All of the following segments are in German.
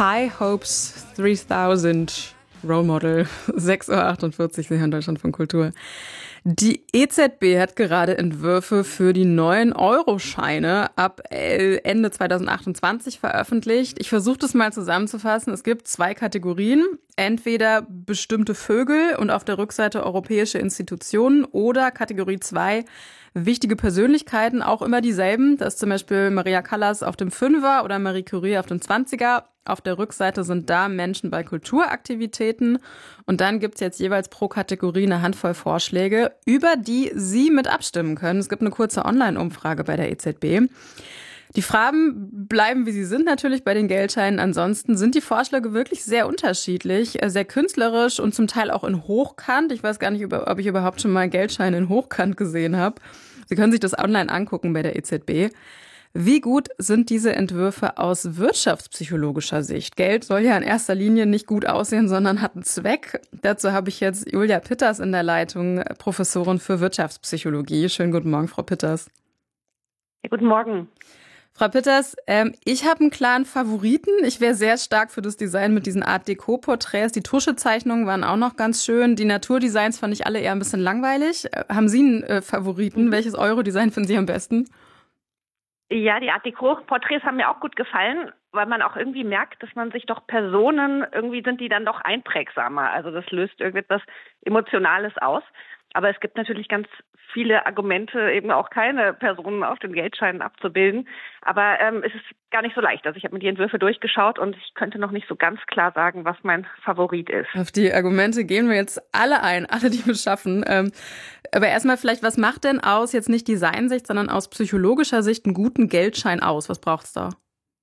High Hopes 3000 Role Model, 6.48 Uhr, Sie hören Deutschland von Kultur. Die EZB hat gerade Entwürfe für die neuen Euroscheine ab Ende 2028 veröffentlicht. Ich versuche das mal zusammenzufassen. Es gibt 2 Kategorien. Entweder bestimmte Vögel und auf der Rückseite europäische Institutionen oder Kategorie 2 wichtige Persönlichkeiten, auch immer dieselben. Das ist zum Beispiel Maria Callas auf dem 5er oder Marie Curie auf dem 20er. Auf der Rückseite sind da Menschen bei Kulturaktivitäten. Und dann gibt's jetzt jeweils pro Kategorie eine Handvoll Vorschläge, über die Sie mit abstimmen können. Es gibt eine kurze Online-Umfrage bei der EZB. Die Farben bleiben, wie sie sind, natürlich bei den Geldscheinen. Ansonsten sind die Vorschläge wirklich sehr unterschiedlich, sehr künstlerisch und zum Teil auch in Hochkant. Ich weiß gar nicht, ob ich überhaupt schon mal Geldscheine in Hochkant gesehen habe. Sie können sich das online angucken bei der EZB. Wie gut sind diese Entwürfe aus wirtschaftspsychologischer Sicht? Geld soll ja in erster Linie nicht gut aussehen, sondern hat einen Zweck. Dazu habe ich jetzt Julia Pitters in der Leitung, Professorin für Wirtschaftspsychologie. Schönen guten Morgen, Frau Pitters. Ja, guten Morgen. Frau Pitters, ich habe einen klaren Favoriten. Ich wäre sehr stark für das Design mit diesen Art-Deco-Porträts. Die Tuschezeichnungen waren auch noch ganz schön. Die Naturdesigns fand ich alle eher ein bisschen langweilig. Haben Sie einen Favoriten? Welches Euro-Design finden Sie am besten? Ja, die Art-Deco-Porträts haben mir auch gut gefallen, weil man auch irgendwie merkt, dass man sich doch Personen, irgendwie sind die dann doch einprägsamer. Also das löst irgendetwas Emotionales aus. Aber es gibt natürlich ganz viele Argumente, eben auch keine Personen auf den Geldscheinen abzubilden. Aber es ist gar nicht so leicht. Also ich habe mir die Entwürfe durchgeschaut und ich könnte noch nicht so ganz klar sagen, was mein Favorit ist. Auf die Argumente gehen wir jetzt alle ein, alle, die wir schaffen. Aber erstmal vielleicht, was macht denn aus, jetzt nicht Designsicht, sondern aus psychologischer Sicht einen guten Geldschein aus? Was braucht's da?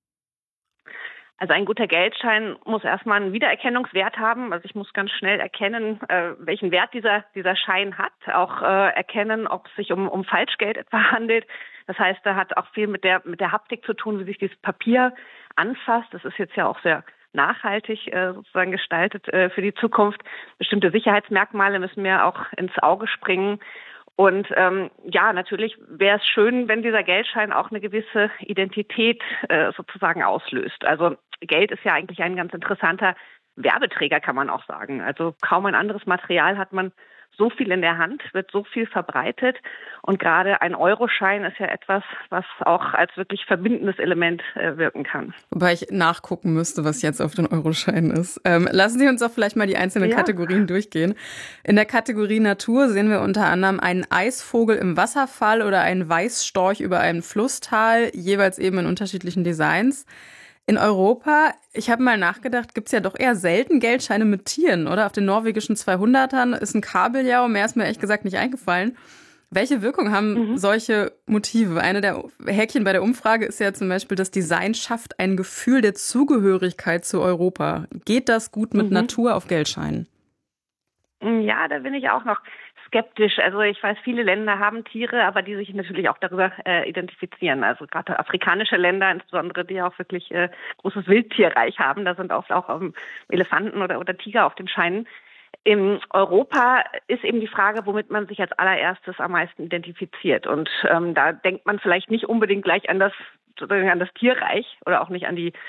Also ein guter Geldschein muss erstmal einen Wiedererkennungswert haben. Also ich muss ganz schnell erkennen, welchen Wert dieser Schein hat. Auch erkennen, ob es sich um Falschgeld etwa handelt. Das heißt, da hat auch viel mit der Haptik zu tun, wie sich dieses Papier anfasst. Das ist jetzt ja auch sehr nachhaltig sozusagen gestaltet für die Zukunft. Bestimmte Sicherheitsmerkmale müssen mir auch ins Auge springen. Und ja, natürlich wäre es schön, wenn dieser Geldschein auch eine gewisse Identität sozusagen auslöst. Also Geld ist ja eigentlich ein ganz interessanter Werbeträger, kann man auch sagen. Also kaum ein anderes Material hat man so viel in der Hand, wird so viel verbreitet. Und gerade ein Euroschein ist ja etwas, was auch als wirklich verbindendes Element wirken kann. Wobei ich nachgucken müsste, was jetzt auf den Euroschein ist. Lassen Sie uns doch vielleicht mal die einzelnen Kategorien durchgehen. In der Kategorie Natur sehen wir unter anderem einen Eisvogel im Wasserfall oder einen Weißstorch über einem Flusstal, jeweils eben in unterschiedlichen Designs. In Europa, ich habe mal nachgedacht, gibt's ja doch eher selten Geldscheine mit Tieren, oder? Auf den norwegischen 200ern ist ein Kabeljau, mehr ist mir ehrlich gesagt nicht eingefallen. Welche Wirkung haben solche Motive? Eine der Häkchen bei der Umfrage ist ja zum Beispiel, das Design schafft ein Gefühl der Zugehörigkeit zu Europa. Geht das gut mit Natur auf Geldscheinen? Ja, da bin ich auch noch skeptisch. Also ich weiß, viele Länder haben Tiere, aber die sich natürlich auch darüber identifizieren. Also gerade afrikanische Länder, insbesondere, die auch wirklich großes Wildtierreich haben, da sind oft auch Elefanten oder Tiger auf den Scheinen. In Europa ist eben die Frage, womit man sich als allererstes am meisten identifiziert. Und da denkt man vielleicht nicht unbedingt gleich an das Tierreich oder auch nicht an die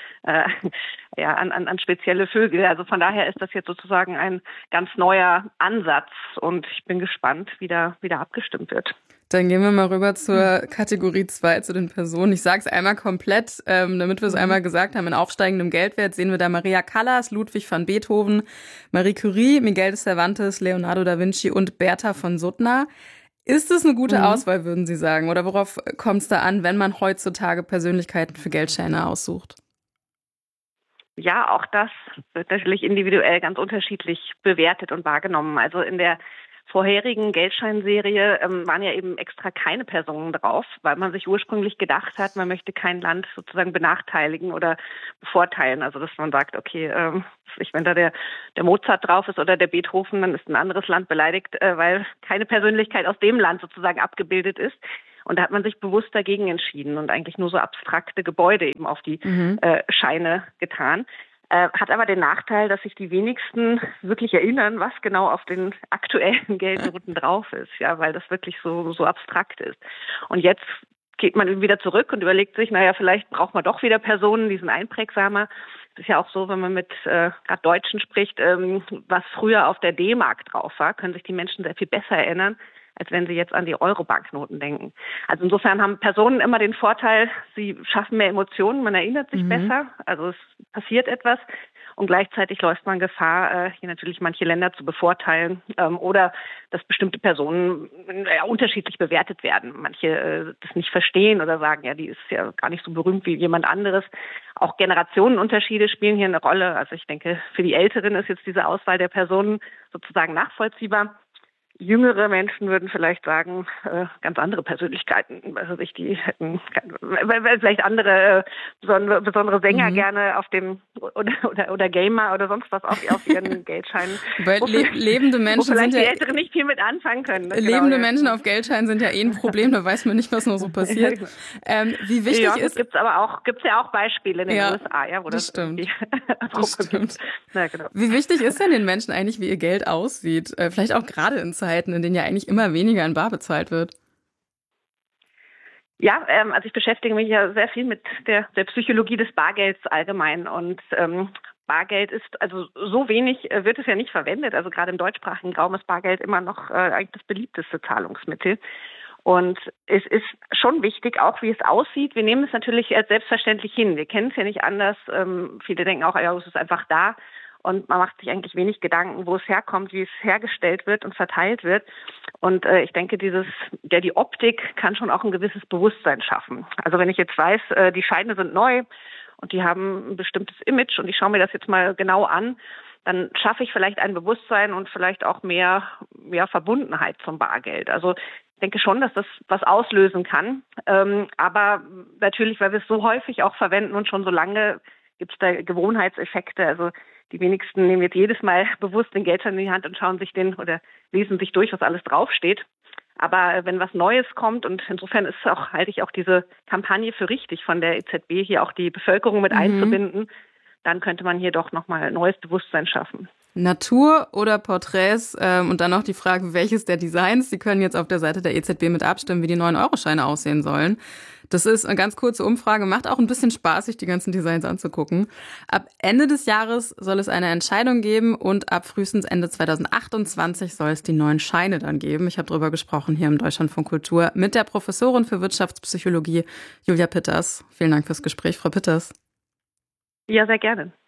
an spezielle Vögel. Also von daher ist das jetzt sozusagen ein ganz neuer Ansatz und ich bin gespannt, wie da abgestimmt wird. Dann gehen wir mal rüber zur Kategorie 2, zu den Personen. Ich sage es einmal komplett, damit wir es einmal gesagt haben. In aufsteigendem Geldwert sehen wir da Maria Callas, Ludwig van Beethoven, Marie Curie, Miguel de Cervantes, Leonardo da Vinci und Bertha von Suttner. Ist es eine gute Auswahl, würden Sie sagen? Oder worauf kommt es da an, wenn man heutzutage Persönlichkeiten für Geldscheine aussucht? Ja, auch das wird natürlich individuell ganz unterschiedlich bewertet und wahrgenommen. Also in der vorherigen Geldscheinserie waren ja eben extra keine Personen drauf, weil man sich ursprünglich gedacht hat, man möchte kein Land sozusagen benachteiligen oder bevorteilen. Also dass man sagt, okay, wenn da der Mozart drauf ist oder der Beethoven, dann ist ein anderes Land beleidigt, weil keine Persönlichkeit aus dem Land sozusagen abgebildet ist. Und da hat man sich bewusst dagegen entschieden und eigentlich nur so abstrakte Gebäude eben auf die Scheine getan. Hat aber den Nachteil, dass sich die wenigsten wirklich erinnern, was genau auf den aktuellen Geldnoten drauf ist, ja, weil das wirklich so abstrakt ist. Und jetzt geht man wieder zurück und überlegt sich, naja, vielleicht braucht man doch wieder Personen, die sind einprägsamer. Es ist ja auch so, wenn man mit gerade Deutschen spricht, was früher auf der D-Mark drauf war, können sich die Menschen sehr viel besser erinnern, als wenn sie jetzt an die Euro-Banknoten denken. Also insofern haben Personen immer den Vorteil, sie schaffen mehr Emotionen, man erinnert sich besser, also es passiert etwas. Und gleichzeitig läuft man Gefahr, hier natürlich manche Länder zu bevorteilen oder dass bestimmte Personen unterschiedlich bewertet werden. Manche das nicht verstehen oder sagen, ja, die ist ja gar nicht so berühmt wie jemand anderes. Auch Generationenunterschiede spielen hier eine Rolle. Also ich denke, für die Älteren ist jetzt diese Auswahl der Personen sozusagen nachvollziehbar. Jüngere Menschen würden vielleicht sagen, ganz andere Persönlichkeiten, also sich die hätten, weil vielleicht andere besondere Sänger gerne auf dem oder Gamer oder sonst was auf ihren Geldscheinen. Weil lebende Menschen sind ja die Älteren nicht viel mit anfangen können. Ne? Lebende Menschen auf Geldscheinen sind ja ein Problem, da weiß man nicht, was noch so passiert. Wie wichtig ist... Gibt's ja auch Beispiele in den USA, ja, wo das stimmt. Das stimmt. Ja, genau. Wie wichtig ist denn den Menschen eigentlich, wie ihr Geld aussieht? Vielleicht auch gerade in Zeiten, in denen ja eigentlich immer weniger in bar bezahlt wird. Ja, also ich beschäftige mich ja sehr viel mit der Psychologie des Bargelds allgemein und Bargeld ist, also so wenig wird es ja nicht verwendet. Also gerade im deutschsprachigen Raum ist Bargeld immer noch eigentlich das beliebteste Zahlungsmittel. Und es ist schon wichtig, auch wie es aussieht. Wir nehmen es natürlich als selbstverständlich hin. Wir kennen es ja nicht anders. Viele denken auch, ja, es ist einfach da. Und man macht sich eigentlich wenig Gedanken, wo es herkommt, wie es hergestellt wird und verteilt wird. Und ich denke, die Optik kann schon auch ein gewisses Bewusstsein schaffen. Also wenn ich jetzt weiß, die Scheine sind neu und die haben ein bestimmtes Image und ich schaue mir das jetzt mal genau an, dann schaffe ich vielleicht ein Bewusstsein und vielleicht auch mehr Verbundenheit zum Bargeld. Also ich denke schon, dass das was auslösen kann. Aber natürlich, weil wir es so häufig auch verwenden und schon so lange, gibt es da Gewohnheitseffekte. Also die wenigsten nehmen jetzt jedes Mal bewusst den Geldschein in die Hand und schauen sich oder lesen sich durch, was alles draufsteht. Aber wenn was Neues kommt, und insofern halte ich auch diese Kampagne für richtig von der EZB, hier auch die Bevölkerung mit einzubinden, dann könnte man hier doch nochmal neues Bewusstsein schaffen. Natur oder Porträts und dann noch die Frage, welches der Designs. Sie können jetzt auf der Seite der EZB mit abstimmen, wie die 9-Euro-Scheine aussehen sollen. Das ist eine ganz kurze Umfrage, macht auch ein bisschen Spaß, sich die ganzen Designs anzugucken. Ab Ende des Jahres soll es eine Entscheidung geben und ab frühestens Ende 2028 soll es die neuen Scheine dann geben. Ich habe darüber gesprochen hier im Deutschlandfunk Kultur mit der Professorin für Wirtschaftspsychologie Julia Pitters. Vielen Dank fürs Gespräch, Frau Pitters. Ja, sehr gerne.